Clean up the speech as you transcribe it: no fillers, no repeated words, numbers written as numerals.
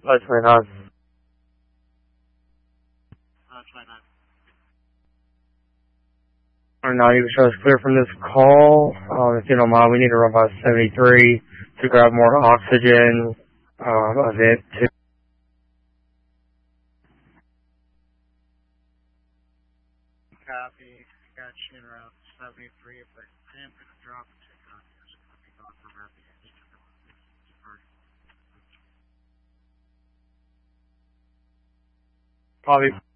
That's 29. Now you can show us clear from this call. If you don't mind, we need to run by 73 to grab more oxygen. Event 2. Copy. Got you in route 73. If they're attempting to drop a ticket on you, it's going to be going from our Copy.